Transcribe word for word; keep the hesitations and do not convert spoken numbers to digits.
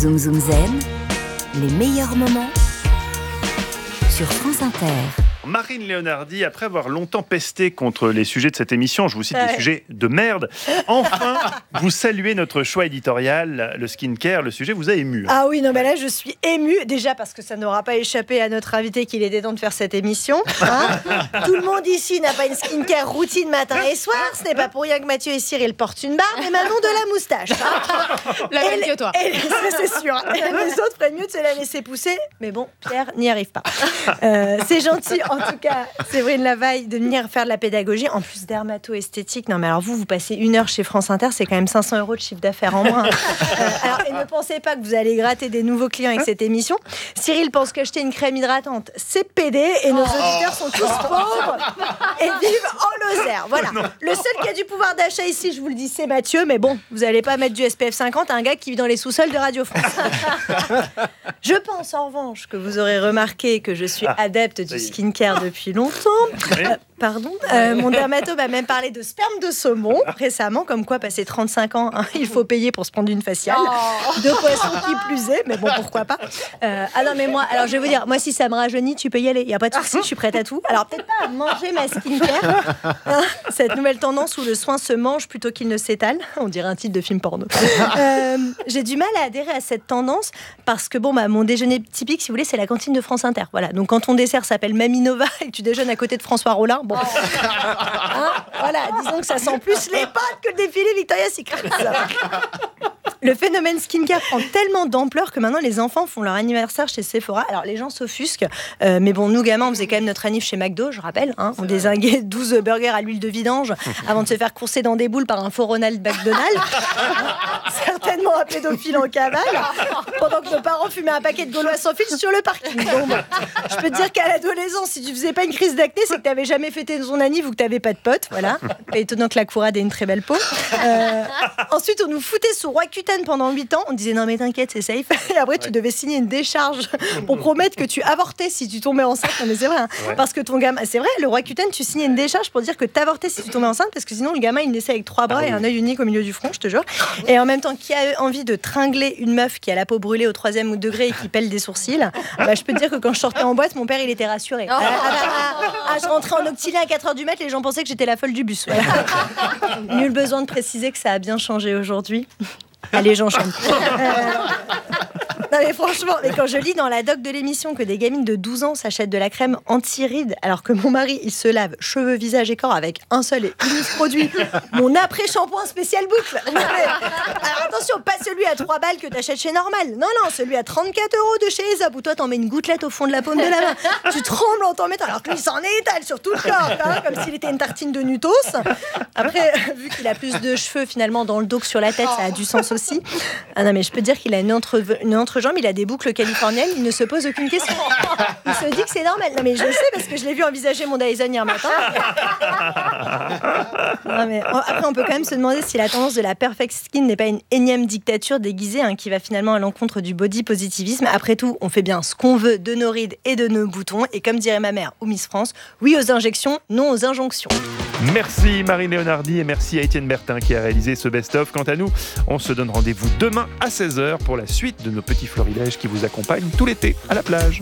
Zoom Zoom Zen, les meilleurs moments sur France Inter. Marine Léonardi, après avoir longtemps pesté contre les sujets de cette émission, je vous cite ouais. des sujets de merde, enfin, vous saluez notre choix éditorial, le skincare, le sujet vous a ému. Ah oui, non mais là je suis émue, déjà parce que ça n'aura pas échappé à notre invité qu'il était temps de faire cette émission. Hein. Tout le monde ici n'a pas une skincare routine matin et soir, ce n'est pas pour rien que Mathieu et Cyril portent une barbe et Manon de la moustache. Hein. La même que toi. Et, ça c'est sûr. Et les autres feraient mieux de se la laisser pousser, mais bon, Pierre n'y arrive pas. Euh, c'est gentil. En tout cas, Séverine Lavaille, de venir faire de la pédagogie, en plus dermato-esthétique. Non, mais alors vous, vous passez une heure chez France Inter, c'est quand même cinq cents euros de chiffre d'affaires en moins. Euh, alors, et ne pensez pas que vous allez gratter des nouveaux clients avec cette émission. Cyril pense qu'acheter une crème hydratante, c'est pédé, et nos auditeurs sont tous pauvres et vivent en Lozère. Voilà. Le seul qui a du pouvoir d'achat ici, je vous le dis, c'est Mathieu, mais bon, vous n'allez pas mettre du S P F cinquante à un gars qui vit dans les sous-sols de Radio France. Je pense en revanche que vous aurez remarqué que je suis adepte du skincare depuis longtemps. Oui. Euh, pardon. Euh, mon dermato m'a même parlé de sperme de saumon récemment, comme quoi, passé trente-cinq ans, hein, il faut payer pour se prendre une faciale. Oh. De poisson qui plus est, mais bon, pourquoi pas. Euh, ah non, mais moi, alors je vais vous dire, moi, si ça me rajeunit, tu peux y aller. Il n'y a pas de souci, je suis prête à tout. Alors, peut-être pas à manger ma skincare. Hein, cette nouvelle tendance où le soin se mange plutôt qu'il ne s'étale. On dirait un titre de film porno. Euh, j'ai du mal à adhérer à cette tendance parce que, bon, bah, mon déjeuner typique, si vous voulez, c'est la cantine de France Inter. Voilà. Donc, quand ton dessert s'appelle Mamie Nova et que tu déjeunes à côté de François Rollin, bon, hein, voilà, disons que ça sent plus les pâtes que le défilé Victoria's Secret. Le phénomène skincare prend tellement d'ampleur que maintenant les enfants font leur anniversaire chez Sephora. Alors les gens s'offusquent, euh, mais bon, nous gamins, on faisait quand même notre anniv chez McDo, je rappelle. Hein, on dézinguait douze burgers à l'huile de vidange avant de se faire courser dans des boules par un faux Ronald McDonald. Certainement un pédophile en cavale, pendant que nos parents fumaient un paquet de Gaulois sans fil sur le parking. Bon, bon. Je peux te dire qu'à l'adolescence, si tu faisais pas une crise d'acné, c'est que tu n'avais jamais fêté ton anniv ou que tu n'avais pas de potes. Voilà. Pas étonnant que la courade ait une très belle peau. Euh, ensuite, on nous foutait sous Roaccutane pendant huit ans. On disait non mais t'inquiète, c'est safe. Et après, tu devais signer une décharge pour promettre que tu avortais si tu tombais enceinte. Non mais c'est vrai. Hein. Ouais. Parce que ton gamin, c'est vrai, le Roaccutane, tu signais une décharge pour dire que t'avortais si tu tombais enceinte, parce que sinon le gamin il naissait avec trois bras ah, et oui. un œil unique au milieu du front, je te jure. Et en même temps, qui a envie de tringler une meuf qui a la peau brûlée au troisième degré et qui pèle des sourcils, bah, je peux te dire que quand je sortais en boîte, mon père il était rassuré. Oh. Ah, ah, ah, ah, je rentrais en octilien à quatre heures du mat, les gens pensaient que j'étais la folle du bus. Voilà. Nul besoin de préciser que ça a bien changé aujourd'hui. Allez, j'enchaîne. Euh... Non mais franchement, mais quand je lis dans la doc de l'émission que des gamines de douze ans s'achètent de la crème anti-rides alors que mon mari, il se lave cheveux, visage et corps avec un seul et unique produit, mon après-shampoing spécial boucle. Alors attention, pas celui à trois balles que t'achètes chez Normal. Non, non, celui à trente-quatre euros de chez Aesop où toi t'en mets une gouttelette au fond de la paume de la main. Tu trembles en t'en mettant alors que lui s'en étale sur tout le corps, hein, comme s'il était une tartine de Nutos. Après, vu qu'il a plus de cheveux finalement dans le dos que sur la tête, ça a du sens aussi. Ah non mais je peux dire qu'il a une, entre, une entrejambe, il a des boucles californiennes, il ne se pose aucune question. Il se dit que c'est normal. Non mais je le sais parce que je l'ai vu envisager mon Dyson hier matin. Non, mais après on peut quand même se demander si la tendance de la perfect skin n'est pas une énième dictature déguisée hein, qui va finalement à l'encontre du body positivisme. Après tout, on fait bien ce qu'on veut de nos rides et de nos boutons et comme dirait ma mère ou Miss France, oui aux injections, non aux injonctions. Merci Marine Léonardi et merci à Étienne Bertin qui a réalisé ce best-of. Quant à nous, on se donne rendez-vous demain à seize heures pour la suite de nos petits florilèges qui vous accompagnent tout l'été à la plage.